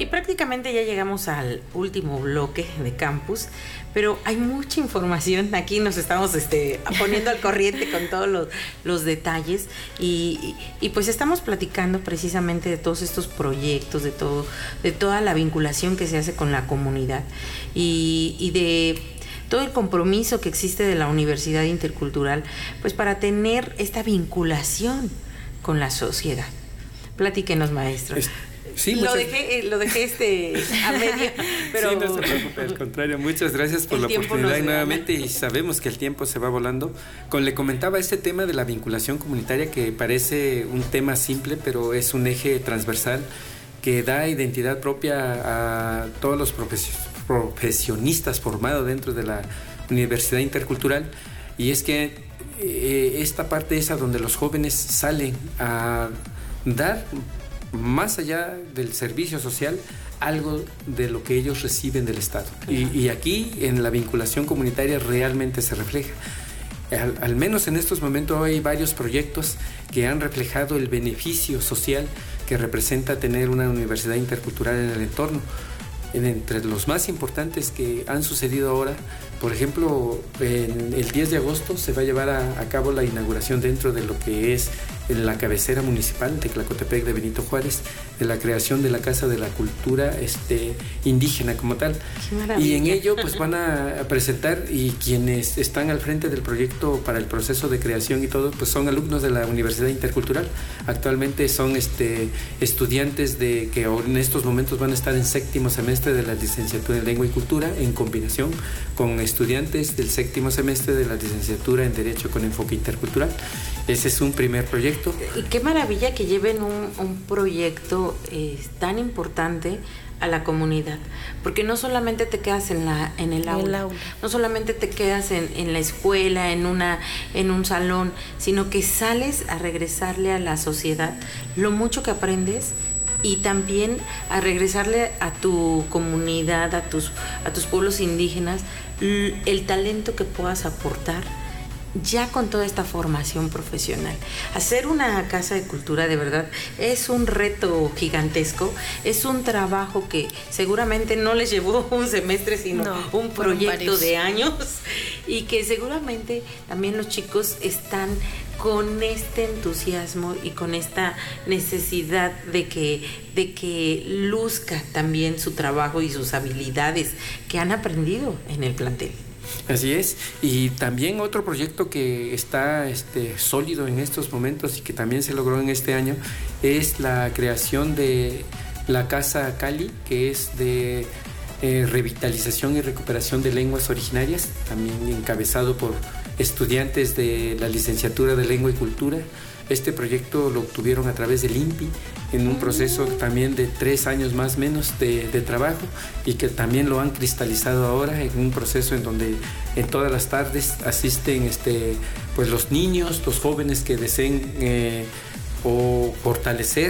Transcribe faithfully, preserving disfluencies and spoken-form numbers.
Y prácticamente ya llegamos al último bloque de campus, pero hay mucha información. Aquí nos estamos este, poniendo al corriente con todos los, los detalles y, y, y pues estamos platicando precisamente de todos estos proyectos, de todo, de toda la vinculación que se hace con la comunidad y, y de todo el compromiso que existe de la Universidad Intercultural, pues para tener esta vinculación con la sociedad. Platíquenos, maestro. Es, sí, lo, dejé, lo dejé este a medio, pero... Sí, no se preocupe, al contrario, muchas gracias por la oportunidad nuevamente y sabemos que el tiempo se va volando. Como le comentaba, este tema de la vinculación comunitaria que parece un tema simple, pero es un eje transversal que da identidad propia a todos los profesionistas formados dentro de la Universidad Intercultural, y es que eh, esta parte es a donde los jóvenes salen a dar, más allá del servicio social, algo de lo que ellos reciben del Estado. Y, y aquí en la vinculación comunitaria realmente se refleja. Al, al menos en estos momentos hay varios proyectos que han reflejado el beneficio social que representa tener una universidad intercultural en el entorno. Entre los más importantes que han sucedido ahora, por ejemplo, en el diez de agosto se va a llevar a, a cabo la inauguración dentro de lo que es en la cabecera municipal de Tlacotepec de Benito Juárez, de la creación de la Casa de la Cultura este, indígena como tal. Y en ello pues van a presentar, y quienes están al frente del proyecto para el proceso de creación y todo, pues son alumnos de la Universidad Intercultural. Actualmente son este, estudiantes de que en estos momentos van a estar en séptimo semestre de la licenciatura en Lengua y Cultura, en combinación con estudiantes del séptimo semestre de la licenciatura en Derecho con enfoque intercultural. Ese es un primer proyecto. Y qué maravilla que lleven un, un proyecto eh, tan importante a la comunidad, porque no solamente te quedas en la en el, aula, el aula, no solamente te quedas en, en la escuela, en una en un salón, sino que sales a regresarle a la sociedad lo mucho que aprendes y también a regresarle a tu comunidad, a tus a tus pueblos indígenas, el talento que puedas aportar ya con toda esta formación profesional. Hacer una casa de cultura de verdad es un reto gigantesco, es un trabajo que seguramente no les llevó un semestre, sino no, un proyecto de años, y que seguramente también los chicos están con este entusiasmo y con esta necesidad de que, de que luzca también su trabajo y sus habilidades que han aprendido en el plantel. Así es, y también otro proyecto que está este, sólido en estos momentos y que también se logró en este año es la creación de la Casa Cali, que es de eh, revitalización y recuperación de lenguas originarias, también encabezado por estudiantes de la licenciatura de Lengua y Cultura. Este proyecto lo obtuvieron a través del I N P I en un proceso también de tres años más o menos de, de trabajo, y que también lo han cristalizado ahora en un proceso en donde en todas las tardes asisten este, pues los niños, los jóvenes que deseen eh, o fortalecer